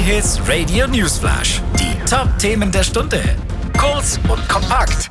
Hit Radio Newsflash. Die Top-Themen der Stunde. Kurz und kompakt.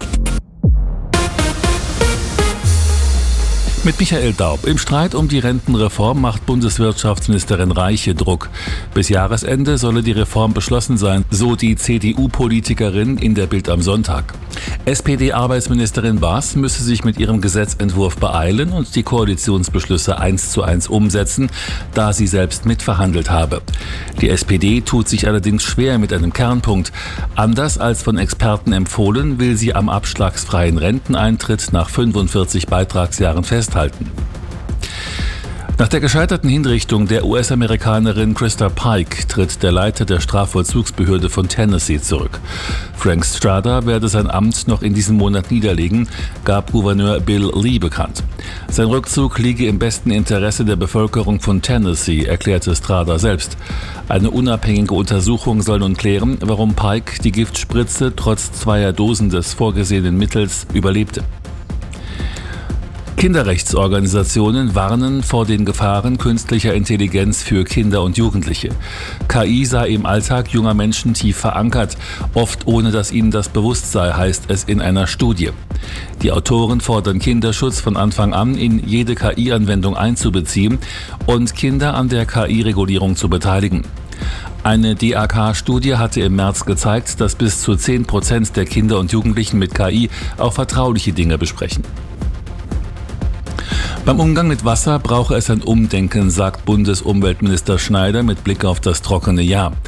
Mit Michael Daub. Im Streit um die Rentenreform macht Bundeswirtschaftsministerin Reiche Druck. Bis Jahresende solle die Reform beschlossen sein, so die CDU-Politikerin in der Bild am Sonntag. SPD-Arbeitsministerin Baas müsse sich mit ihrem Gesetzentwurf beeilen und die Koalitionsbeschlüsse 1:1 umsetzen, da sie selbst mitverhandelt habe. Die SPD tut sich allerdings schwer mit einem Kernpunkt. Anders als von Experten empfohlen, will sie am abschlagsfreien Renteneintritt nach 45 Beitragsjahren festhalten. Nach der gescheiterten Hinrichtung der US-Amerikanerin Krista Pike tritt der Leiter der Strafvollzugsbehörde von Tennessee zurück. Frank Strada werde sein Amt noch in diesem Monat niederlegen, gab Gouverneur Bill Lee bekannt. Sein Rückzug liege im besten Interesse der Bevölkerung von Tennessee, erklärte Strada selbst. Eine unabhängige Untersuchung soll nun klären, warum Pike die Giftspritze trotz 2 Dosen des vorgesehenen Mittels überlebte. Kinderrechtsorganisationen warnen vor den Gefahren künstlicher Intelligenz für Kinder und Jugendliche. KI sei im Alltag junger Menschen tief verankert, oft ohne dass ihnen das bewusst sei, heißt es in einer Studie. Die Autoren fordern Kinderschutz von Anfang an in jede KI-Anwendung einzubeziehen und Kinder an der KI-Regulierung zu beteiligen. Eine DAK-Studie hatte im März gezeigt, dass bis zu 10% der Kinder und Jugendlichen mit KI auch vertrauliche Dinge besprechen. Beim Umgang mit Wasser brauche es ein Umdenken, sagt Bundesumweltminister Schneider mit Blick auf das trockene Jahr.